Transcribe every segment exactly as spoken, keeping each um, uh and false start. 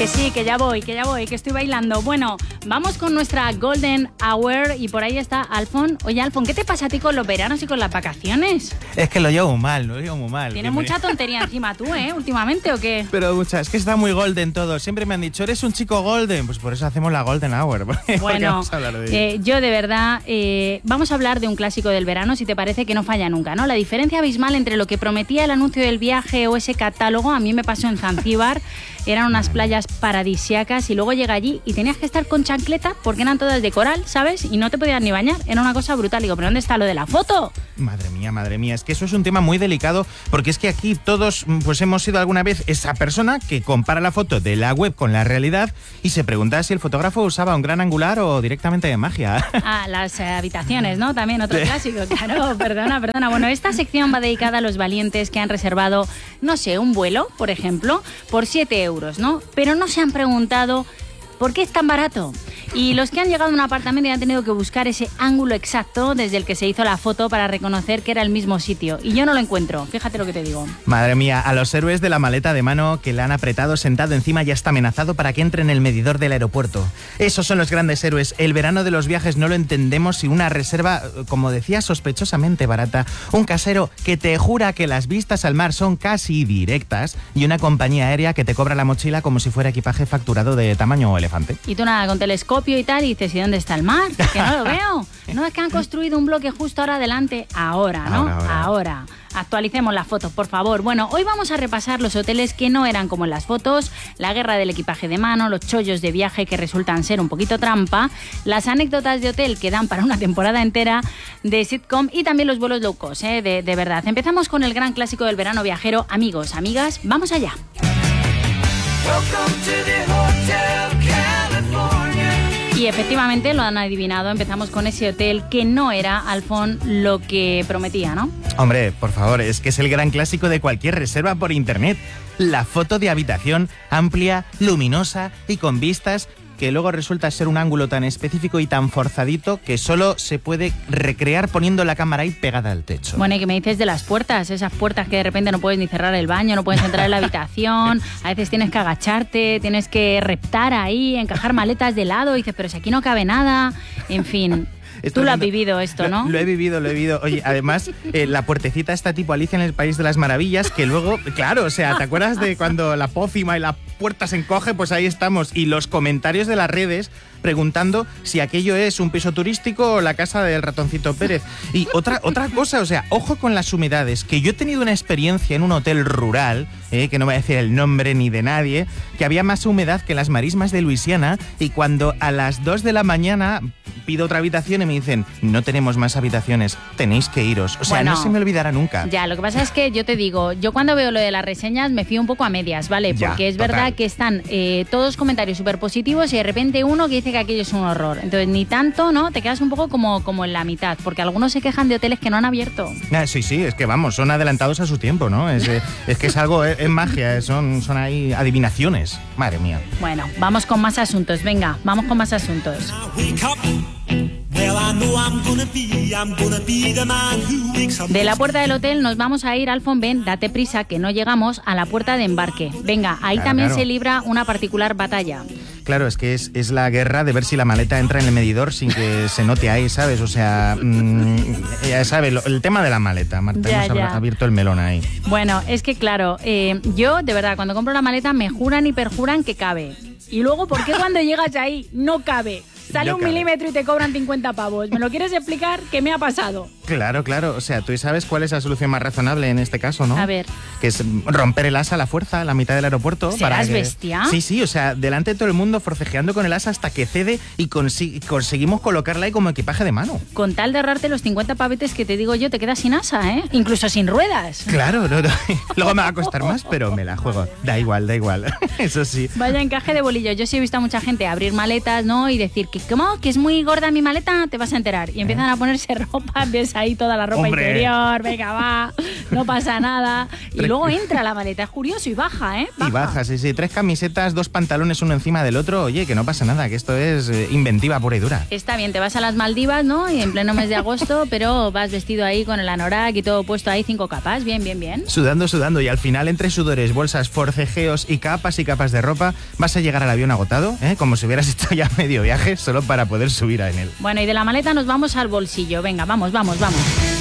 Que sí, que ya voy, que ya voy, que estoy bailando. Bueno, vamos con nuestra Golden Hour y por ahí está Alfon. Oye, Alfon, ¿qué te pasa a ti con los veranos y con las vacaciones? Es que lo llevo muy mal, lo llevo muy mal. Tienes mucha tontería encima tú, ¿eh? Últimamente, ¿o qué? Pero mucha, es que está muy golden todo. Siempre me han dicho, eres un chico golden. Pues por eso hacemos la Golden Hour. Bueno, vamos a hablar de eh, yo de verdad, eh, vamos a hablar de un clásico del verano, si te parece, que no falla nunca, ¿no? La diferencia abismal entre lo que prometía el anuncio del viaje o ese catálogo, a mí me pasó en Zanzíbar. Eran unas playas paradisíacas y luego llega allí y tenías que estar con chancleta porque eran todas de coral, ¿sabes? Y no te podías ni bañar. Era una cosa brutal. Digo, ¿pero dónde está lo de la foto? Madre mía, madre mía. Es que eso es un tema muy delicado porque es que aquí todos pues hemos sido alguna vez esa persona que compara la foto de la web con la realidad y se pregunta si el fotógrafo usaba un gran angular o directamente de magia. Ah, las eh, habitaciones, ¿no? También otro clásico, claro. Perdona, perdona. Bueno, esta sección va dedicada a los valientes que han reservado, no sé, un vuelo, por ejemplo, por siete euros, ¿no? Pero no se han preguntado por qué es tan barato. Y los que han llegado a un apartamento y han tenido que buscar ese ángulo exacto desde el que se hizo la foto para reconocer que era el mismo sitio. Y yo no lo encuentro, fíjate lo que te digo. Madre mía, a los héroes de la maleta de mano que le han apretado sentado encima ya está amenazado para que entre en el medidor del aeropuerto. Esos son los grandes héroes. El verano de los viajes no lo entendemos sin una reserva, como decía, sospechosamente barata. Un casero que te jura que las vistas al mar son casi directas y una compañía aérea que te cobra la mochila como si fuera equipaje facturado de tamaño elefante. Y tú nada, con telescopio y tal, y dices, ¿y dónde está el mar? Que no lo veo. No, es que han construido un bloque justo ahora adelante. Ahora, ¿no? Ahora, ahora. ahora. Actualicemos las fotos, por favor. Bueno, hoy vamos a repasar los hoteles que no eran como en las fotos, la guerra del equipaje de mano, los chollos de viaje que resultan ser un poquito trampa, las anécdotas de hotel que dan para una temporada entera de sitcom y también los vuelos low cost, ¿eh? de, de verdad. Empezamos con el gran clásico del verano viajero. Amigos, amigas, vamos allá. Y efectivamente lo han adivinado, empezamos con ese hotel que no era, Alfon, lo que prometía, ¿no? Hombre, por favor, es que es el gran clásico de cualquier reserva por internet. La foto de habitación amplia, luminosa y con vistas que luego resulta ser un ángulo tan específico y tan forzadito que solo se puede recrear poniendo la cámara ahí pegada al techo. Bueno, ¿y qué me dices de las puertas? Esas puertas que de repente no puedes ni cerrar el baño, no puedes entrar en la habitación, a veces tienes que agacharte, tienes que reptar ahí, encajar maletas de lado, y dices, pero si aquí no cabe nada, en fin... Esto Tú lo has vivido esto, ¿no? Lo, lo he vivido, lo he vivido. Oye, además, eh, la puertecita está tipo Alicia en el País de las Maravillas, que luego, claro, o sea, ¿te acuerdas de cuando la pócima y la puerta se encoge? Pues ahí estamos. Y los comentarios de las redes preguntando si aquello es un piso turístico o la casa del ratoncito Pérez. Y otra, otra cosa, o sea, ojo con las humedades, que yo he tenido una experiencia en un hotel rural, eh, que no voy a decir el nombre ni de nadie, que había más humedad que las marismas de Luisiana, y cuando a las dos de la mañana pido otra habitación y me dicen, no tenemos más habitaciones, tenéis que iros. O sea, bueno, no se me olvidará nunca. Ya, lo que pasa es que yo te digo, yo cuando veo lo de las reseñas me fío un poco a medias, ¿vale? Porque ya, es total. Verdad que están eh, todos comentarios súper positivos y de repente uno que dice que aquello es un horror. Entonces, ni tanto, ¿no? Te quedas un poco como, como en la mitad, porque algunos se quejan de hoteles que no han abierto. Ah, sí, sí, es que vamos, son adelantados a su tiempo, ¿no? Es, eh, es que es algo, es, es magia, son, son ahí adivinaciones. Madre mía. Bueno, vamos con más asuntos, venga, vamos con más asuntos. De la puerta del hotel nos vamos a ir, Alfon, ven, date prisa, que no llegamos a la puerta de embarque. Venga, ahí claro, también claro. se libra una particular batalla. Claro, es que es, es la guerra de ver si la maleta entra en el medidor sin que se note ahí, ¿sabes? O sea, mmm, ya sabes, lo, el tema de la maleta, Marta, ya, hemos ya. abierto el melón ahí. Bueno, es que claro, eh, yo de verdad cuando compro la maleta me juran y perjuran que cabe. Y luego, ¿por qué cuando llegas ahí no cabe? Sale no un cabe. milímetro y te cobran cincuenta pavos. ¿Me lo quieres explicar? ¿Qué me ha pasado? Claro, claro. O sea, tú sabes cuál es la solución más razonable en este caso, ¿no? A ver. Que es romper el asa a la fuerza a la mitad del aeropuerto. ¿Serás para que... bestia? Sí, sí. O sea, delante de todo el mundo forcejeando con el asa hasta que cede y consi- conseguimos colocarla ahí como equipaje de mano. Con tal de ahorrarte los cincuenta pavetes que te digo yo, te quedas sin asa, ¿eh? Incluso sin ruedas. Claro, no, no. Luego me va a costar más, pero me la juego. Da igual, da igual. Eso sí. Vaya encaje de bolillo. Yo sí he visto a mucha gente abrir maletas, ¿no? Y decir, que ¿cómo? ¿Que es muy gorda mi maleta? Te vas a enterar. Y empiezan a ponerse ropa, ves ahí toda la ropa Hombre. interior, venga, va. no pasa nada. Y luego entra la maleta, es curioso, y baja, ¿eh? Baja. Y baja, sí, sí. Tres camisetas, dos pantalones, uno encima del otro. Oye, que no pasa nada, que esto es eh, inventiva pura y dura. Está bien, te vas a las Maldivas, ¿no? Y en pleno mes de agosto, pero vas vestido ahí con el anorak y todo puesto ahí, cinco capas. Bien, bien, bien. Sudando, sudando. Y al final, entre sudores, bolsas, forcejeos y capas y capas de ropa, vas a llegar al avión agotado, ¿eh? Como si hubieras hecho ya medio viaje solo para poder subir en él. Bueno, y de la maleta nos vamos al bolsillo. Venga, vamos, vamos, vamos.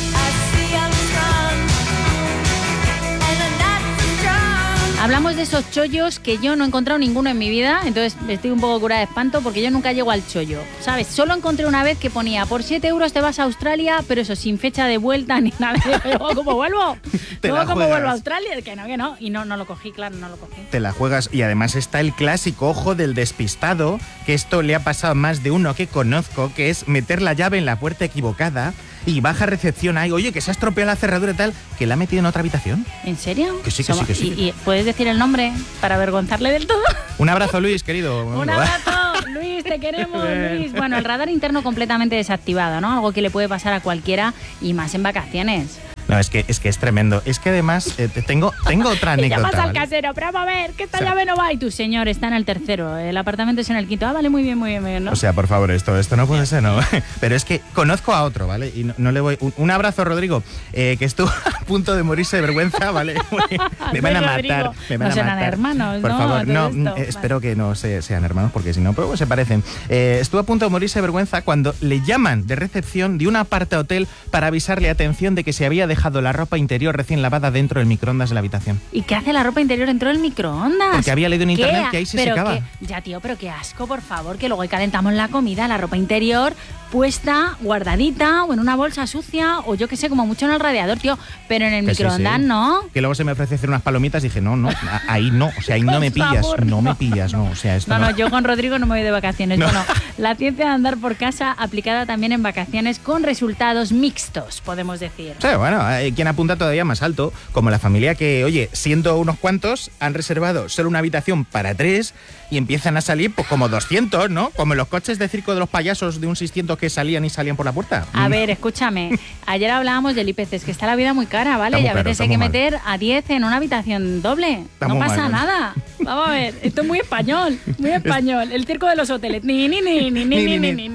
Hablamos de esos chollos que yo no he encontrado ninguno en mi vida, entonces estoy un poco curada de espanto porque yo nunca llego al chollo, ¿sabes? Solo encontré una vez que ponía, por siete euros te vas a Australia, pero eso, sin fecha de vuelta ni nada. Luego, ¿cómo vuelvo? Luego, ¿cómo vuelvo a Australia? Que no, que no. Y no, no lo cogí, claro, no lo cogí. Te la juegas. Y además está el clásico ojo del despistado, que esto le ha pasado a más de uno que conozco, que es meter la llave en la puerta equivocada y baja recepción ahí, oye, que se ha estropeado la cerradura y tal, que la ha metido en otra habitación. ¿En serio? Que sí, que sí, que sí. ¿Y, y puedes decir el nombre para avergonzarle del todo? Un abrazo, Luis, querido. Un abrazo, Luis, te queremos, Luis. Bueno, el radar interno completamente desactivado, ¿no? Algo que le puede pasar a cualquiera y más en vacaciones. No, es que es que es tremendo. Es que además eh, tengo, tengo otra anécdota. Y llamas al ¿vale? casero, pero vamos a ver, que esta o sea, llave no va. Y tu señor está en el tercero, el apartamento es en el quinto. Ah, vale, muy bien, muy bien, muy bien, ¿no? O sea, por favor, esto, esto no puede ser, ¿no? Pero es que conozco a otro, ¿vale? Y no, no le voy... Un, un abrazo, Rodrigo, eh, que estuvo a punto de morirse de vergüenza, ¿vale? Me van a matar, me van no a serán matar. hermanos, por ¿no? favor, no, esto. eh, Vale. espero que no se, sean hermanos, porque si no, pues se parecen. Eh, estuvo a punto de morirse de vergüenza cuando le llaman de recepción de un aparte-hotel para avisarle, atención, de que se había dejado la ropa interior recién lavada dentro del microondas de la habitación. ¿Y qué hace la ropa interior dentro del microondas? Porque había leído en internet ¿Qué? que ahí se pero secaba. Que, ya, tío, pero qué asco, por favor, que luego calentamos la comida, la ropa interior puesta, guardadita, o en una bolsa sucia, o yo qué sé, como mucho en el radiador, tío, pero en el Que microondas sí, sí. no. Que luego se me ofrece hacer unas palomitas y dije, no, no, ahí no, o sea, ahí no me Por pillas, favor, no, no, me pillas, no, o sea, esto No, no. no, yo con Rodrigo no me voy de vacaciones. No. Bueno, la ciencia de andar por casa aplicada también en vacaciones con resultados mixtos, podemos decir. Sí, bueno, hay quien apunta todavía más alto, como la familia que, oye, siendo unos cuantos, han reservado solo una habitación para tres y empiezan a salir pues como doscientos, ¿no? Como en los coches de circo de los payasos de un seiscientos que salían y salían por la puerta. A ver, escúchame, ayer hablábamos del I P C, es que está la vida muy cara, ¿vale? Está muy Y a veces caro, hay que está muy meter a diez en una habitación doble. Está No muy pasa mal, ¿no? nada. Vamos a ver, esto es muy español, muy español. El circo de los hoteles. Ni, ni, ni, ni, ni, ni, ni, ni, ni,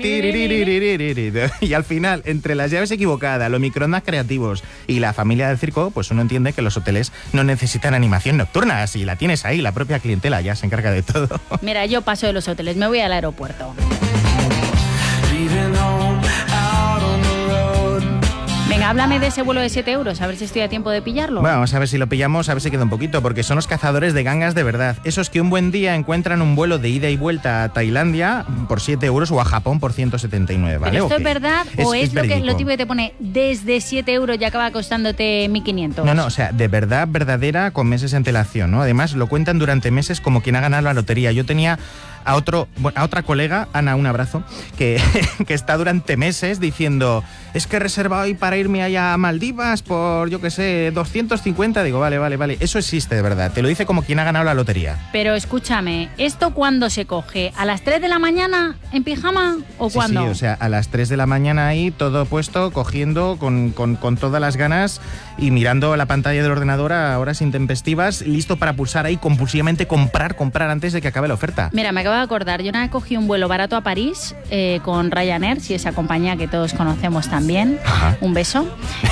ni. Y al final, entre las llaves equivocadas, los microondas creativos y la familia del circo, pues uno entiende que los hoteles no necesitan animación nocturna. Si la tienes ahí, la propia clientela ya se encarga de todo. Mira, yo paso de los hoteles, me voy al aeropuerto. Venga, háblame de ese vuelo de siete euros, a ver si estoy a tiempo de pillarlo. Bueno, vamos a ver si lo pillamos, a ver si queda un poquito, porque son los cazadores de gangas de verdad. Esos que un buen día encuentran un vuelo de ida y vuelta a Tailandia por siete euros o a Japón por ciento setenta y nueve, ¿vale? ¿Pero esto Ok. es verdad o es, es lo, que, verídico. lo tipo que te pone desde siete euros y acaba costándote mil quinientos? No, no, o sea, de verdad, verdadera, con meses de antelación, ¿no? Además, lo cuentan durante meses como quien ha ganado la lotería. Yo tenía a otro bueno, a otra colega, Ana, un abrazo, que, que está durante meses diciendo, es que he reservado hoy para irme allá a Maldivas por, yo qué sé, doscientos cincuenta. Digo, vale, vale, vale. Eso existe de verdad. Te lo dice como quien ha ganado la lotería. Pero escúchame, ¿esto cuándo se coge? ¿A las tres de la mañana en pijama o Sí, cuándo? sí, o sea, a las tres de la mañana ahí, todo puesto, cogiendo con, con, con todas las ganas y mirando la pantalla del ordenador a horas intempestivas, listo para pulsar ahí compulsivamente comprar, comprar antes de que acabe la oferta. Mira, me acabo de acordar, yo una vez cogí un vuelo barato a París eh, con Ryanair, si esa compañía que todos conocemos también. Ajá. Un beso.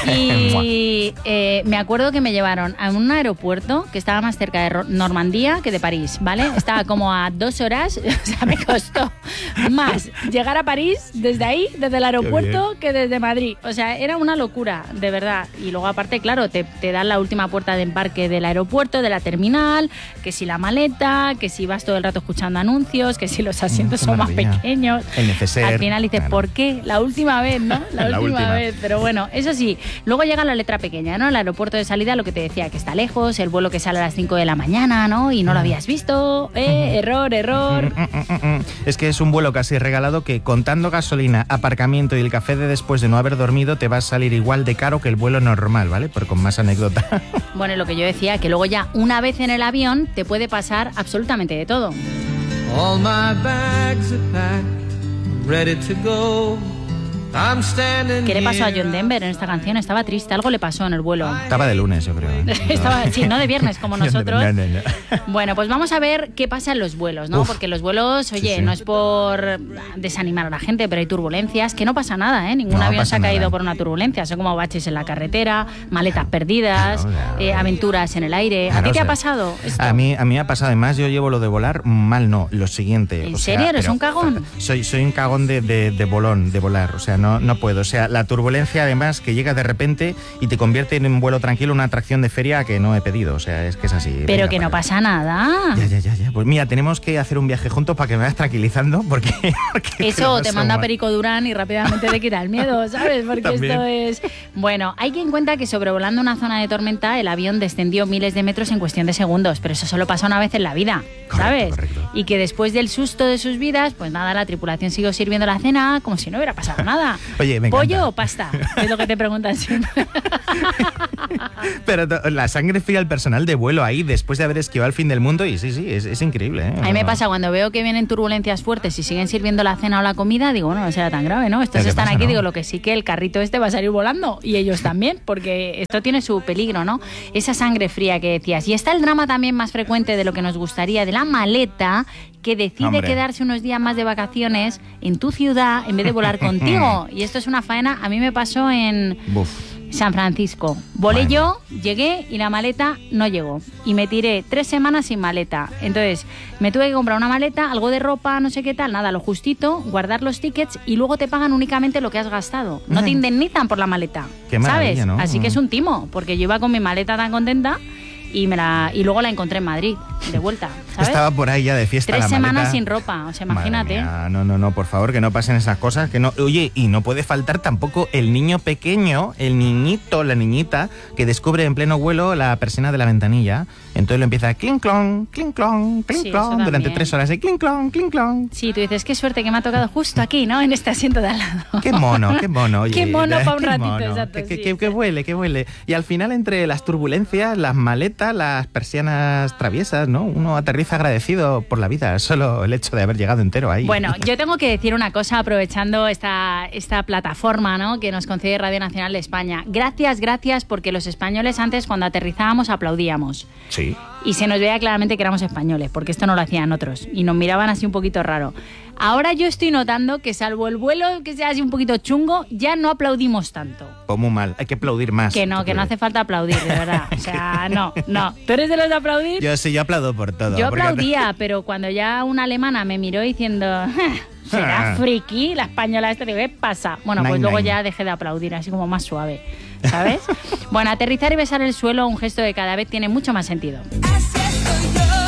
Y eh, me acuerdo que me llevaron a un aeropuerto que estaba más cerca de Ro- Normandía que de París, ¿vale? Estaba como a dos horas, o sea, me costó más llegar a París desde ahí, desde el aeropuerto, que desde Madrid. O sea, era una locura, de verdad. Y luego aparte, claro, te, te dan la última puerta de embarque del aeropuerto, de la terminal, que si la maleta, que si vas todo el rato escuchando anuncios, que si los asientos Qué son más maravilla. pequeños. El neceser. Al final dices, Claro. ¿por qué? La última vez, ¿no? La, La última, última. vez. Pero bueno, eso sí, luego llega la letra pequeña, ¿no? El aeropuerto de salida, lo que te decía, que está lejos, el vuelo que sale a las cinco de la mañana, ¿no? Y no lo habías visto. Eh, error, error. Es que es un vuelo casi regalado que, contando gasolina, aparcamiento y el café de después de no haber dormido, te va a salir igual de caro que el vuelo normal, ¿vale? Pero con más anécdota. Bueno, y lo que yo decía, que luego ya una vez en el avión te puede pasar absolutamente de todo. All my bags are packed, I'm ready to go. ¿Qué le pasó a John Denver en esta canción? Estaba triste, algo le pasó en el vuelo. Estaba de lunes, yo creo. ¿eh? Estaba, sí, no de viernes como nosotros. No, no, no. Bueno, pues vamos a ver qué pasa en los vuelos, ¿no? Uf. Porque los vuelos, oye, Sí, sí. no es por desanimar a la gente, pero hay turbulencias, que no pasa nada, ¿eh? Ningún No avión pasa se ha caído nada. por una turbulencia, son como baches en la carretera, maletas perdidas, Claro, claro. eh, aventuras en el aire. ¿A Claro, ti te o ha sea, pasado esto? A mí, a mí me ha pasado, además yo llevo lo de volar mal, no, lo siguiente. ¿En o sea, serio? ¿Eres pero- un cagón? Soy, soy un cagón de, de, de volón, de volar, o sea, no, no puedo. O sea, la turbulencia además que llega de repente y te convierte en un vuelo tranquilo, una atracción de feria que no he pedido, o sea, es que es así. Pero Venga, que no para pasa nada. Ya, ya, ya, ya. Pues mira, tenemos que hacer un viaje juntos para que me vayas tranquilizando, porque... porque Eso lo te paso manda mal. Perico Durán y rápidamente te quita el miedo, ¿sabes? Porque También. esto es... Bueno, hay quien cuenta que sobrevolando una zona de tormenta el avión descendió miles de metros en cuestión de segundos, pero eso solo pasa una vez en la vida, ¿sabes? Correcto, correcto. Y que después del susto de sus vidas, pues nada, la tripulación siguió sirviendo la cena como si no hubiera pasado nada. Oye, me ¿Pollo encanta. o pasta? Es lo que te preguntan siempre. Pero to- la sangre fría al personal de vuelo ahí después de haber esquivado el fin del mundo y sí, sí, es, es increíble. ¿eh? A mí me pasa cuando veo que vienen turbulencias fuertes y siguen sirviendo la cena o la comida, digo, bueno, no será tan grave, ¿no? Estos ¿Qué están pasa, aquí, no? digo, lo que sí que el carrito este va a salir volando y ellos también, porque esto tiene su peligro, ¿no? Esa sangre fría que decías. Y está el drama también más frecuente de lo que nos gustaría, de la maleta que decide Hombre. quedarse unos días más de vacaciones en tu ciudad en vez de volar contigo. Y esto es una faena, a mí me pasó en... Buf. San Francisco. Volé Bueno. yo, llegué y la maleta no llegó. Y me tiré tres semanas sin maleta. Entonces, me tuve que comprar una maleta, algo de ropa, no sé qué tal, nada, lo justito, guardar los tickets y luego te pagan únicamente lo que has gastado. No te Ay. indemnizan por la maleta. Qué maravilla, ¿sabes? ¿no? Así que es un timo, porque yo iba con mi maleta tan contenta y me la y luego la encontré en Madrid, de vuelta, ¿sabes? Estaba por ahí ya de fiesta Tres la semanas maleta. sin ropa, o sea, Madre imagínate. mía, no, no, no, por favor, que no pasen esas cosas. Que no, oye, y no puede faltar tampoco el niño pequeño, el niñito, la niñita, que descubre en pleno vuelo la persiana de la ventanilla. Entonces lo empieza a clink clon, clink clon, clink Sí, clon, eso durante también. tres horas de clink clon, clink clon. Sí, tú dices, qué suerte que me ha tocado justo aquí, ¿no? En este asiento de al lado. Qué mono, qué mono. Oye, Qué mono ya, pa' un qué ratito, mono. exacto, Que, que, sí, que- que huele, que huele. Y al final, entre las turbulencias, las maletas, las persianas traviesas, ¿no? Uno aterriza agradecido por la vida, solo el hecho de haber llegado entero ahí. Bueno, yo tengo que decir una cosa aprovechando esta, esta plataforma, ¿no?, que nos concede Radio Nacional de España. Gracias, gracias, porque los españoles antes cuando aterrizábamos aplaudíamos. Sí. Y se nos veía claramente que éramos españoles, porque esto no lo hacían otros. Y nos miraban así un poquito raro. Ahora yo estoy notando que salvo el vuelo que sea así un poquito chungo, ya no aplaudimos tanto. Pues muy mal, hay que aplaudir más. Que no, que no hace falta aplaudir, de verdad. O sea, no, no. ¿Tú eres de los de aplaudir? Yo sí, yo aplaudo por todo. Yo porque- aplaudía, pero cuando ya una alemana me miró diciendo, será friki, la española esta, digo, ¿qué pasa? Bueno, pues Nine, luego nine. ya dejé de aplaudir, así como más suave, ¿sabes? Bueno, aterrizar y besar el suelo, un gesto que cada vez tiene mucho más sentido. Así estoy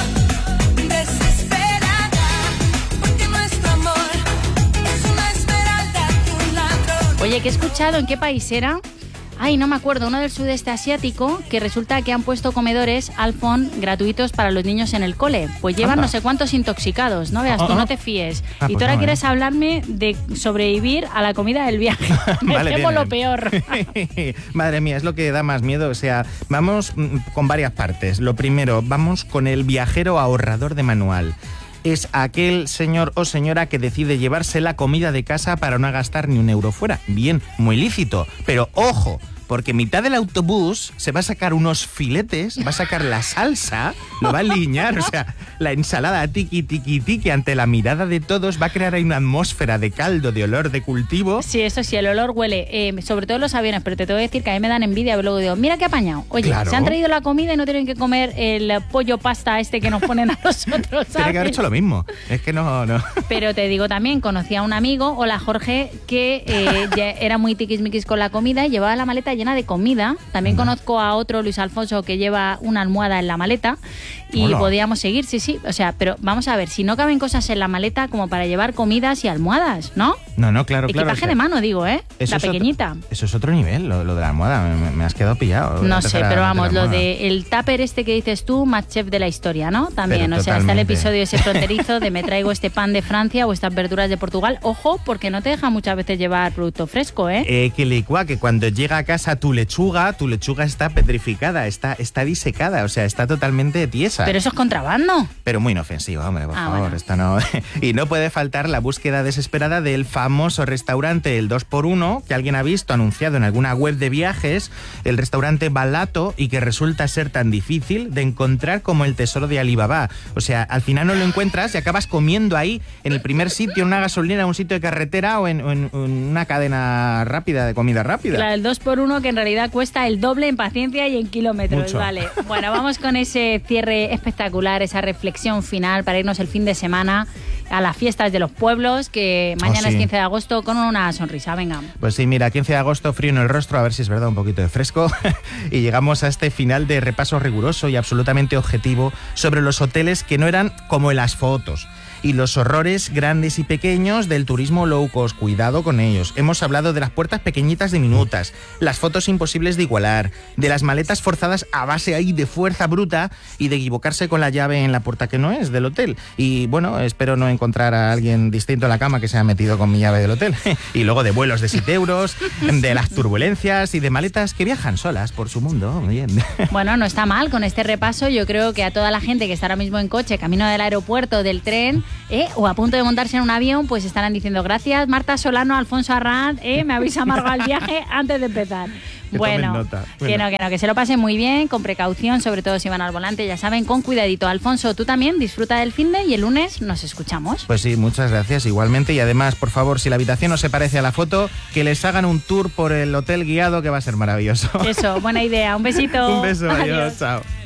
yo, desesperada, porque nuestro amor es una esmeralda y un ladrón. Oye, que he escuchado, ¿en qué país era? Ay, no me acuerdo, uno del sudeste asiático, que resulta que han puesto comedores Alfon gratuitos para los niños en el cole. Pues llevan Anda. no sé cuántos intoxicados, no veas, tú no te fíes. Ah, y tú pues ahora no, quieres ¿eh? hablarme de sobrevivir a la comida del viaje. Me Vale, temo bien, lo eh. peor. Madre mía, es lo que da más miedo. O sea, vamos mm, con varias partes. Lo primero, vamos con el viajero ahorrador de manual. Es aquel señor o señora que decide llevarse la comida de casa para no gastar ni un euro fuera. Bien, muy lícito. Pero ojo, porque en mitad del autobús se va a sacar unos filetes, va a sacar la salsa, lo va a alinear, o sea, la ensalada tiki tiki tiki ante la mirada de todos va a crear ahí una atmósfera de caldo, de olor, de cultivo. Sí, eso sí, el olor huele, eh, sobre todo en los aviones, pero te tengo que decir que a mí me dan envidia, pero luego digo, mira qué apañado. Oye, Claro. se han traído la comida y no tienen que comer el pollo pasta este que nos ponen a nosotros, Tiene que haber ¿sabes? hecho lo mismo. Es que no, no. Pero te digo también, conocí a un amigo, hola Jorge, que eh, ya era muy tiquismiquis con la comida y llevaba la maleta llena de comida. También conozco a otro, Luis Alfonso, que lleva una almohada en la maleta y Hola. podíamos seguir, sí, sí. O sea, pero vamos a ver, si no caben cosas en la maleta como para llevar comidas y almohadas, ¿no? No, no, claro, claro. Equipaje o sea, de mano, digo, ¿eh? eso La es otro- pequeñita. eso es otro nivel, lo, lo de la almohada. Me, me has quedado pillado. Voy a No sé, empezar a pero meter vamos, la lo almohada. de el tupper este que dices tú, más chef de la historia, ¿no? También, Pero o sea, está el totalmente. episodio ese fronterizo de me traigo este pan de Francia o estas verduras de Portugal. Ojo, porque no te deja muchas veces llevar producto fresco, ¿eh? Eh, que licua, que cuando llega a casa tu lechuga, tu lechuga está petrificada, está, está disecada, o sea, está totalmente tiesa. Pero eso es contrabando. Pero muy inofensivo, hombre, por Ah, favor, bueno. esto no. Y no puede faltar la búsqueda desesperada del famoso restaurante El dos por uno, que alguien ha visto anunciado en alguna web de viajes, el restaurante Balato, y que resulta ser tan difícil de encontrar como el tesoro de Alibaba. O sea, al final no lo encuentras y acabas comiendo ahí, en el primer sitio, en una gasolinera, en un sitio de carretera o en, o en, en una cadena rápida de comida rápida. Claro, el dos por uno que en realidad cuesta el doble en paciencia y en kilómetros. Mucho. Vale. Bueno, vamos con ese cierre espectacular, esa reflexión final para irnos el fin de semana a las fiestas de los pueblos, que mañana Oh, sí. es quince de agosto, con una sonrisa. Venga. Pues sí, mira, quince de agosto, frío en el rostro, a ver si es verdad, un poquito de fresco. Y llegamos a este final de repaso riguroso y absolutamente objetivo sobre los hoteles que no eran como en las fotos. Y los horrores grandes y pequeños del turismo low cost. Cuidado con ellos. Hemos hablado de las puertas pequeñitas diminutas, las fotos imposibles de igualar, de las maletas forzadas a base ahí de fuerza bruta y de equivocarse con la llave en la puerta que no es del hotel. Y bueno, espero no encontrar a alguien distinto en la cama que se ha metido con mi llave del hotel. Y luego de vuelos de siete euros, de las turbulencias y de maletas que viajan solas por su mundo. Bien. Bueno, no está mal con este repaso. Yo creo que a toda la gente que está ahora mismo en coche, camino del aeropuerto, del tren, eh, o a punto de montarse en un avión, pues estarán diciendo gracias Marta Solano, Alfonso Arranz, eh, me habéis amargado el viaje antes de empezar. Que Bueno, tomen nota. que Bueno. no, que no, que se lo pasen muy bien, con precaución, sobre todo si van al volante, ya saben, con cuidadito. Alfonso, tú también disfruta del finde y el lunes nos escuchamos. Pues sí, muchas gracias igualmente. Y además, por favor, si la habitación no se parece a la foto, que les hagan un tour por el hotel guiado, que va a ser maravilloso. Eso, buena idea. Un besito. Un beso, adiós, chao.